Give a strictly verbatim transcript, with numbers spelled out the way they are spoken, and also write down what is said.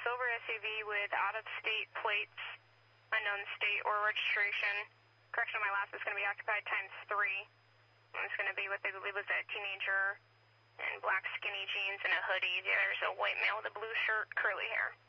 silver S U V with out-of-state plates, unknown state or registration. Correction on my last is going to be occupied times three. And it's going to be what they believe was a teenager in black skinny jeans and a hoodie. The other's a white male with a blue shirt, curly hair.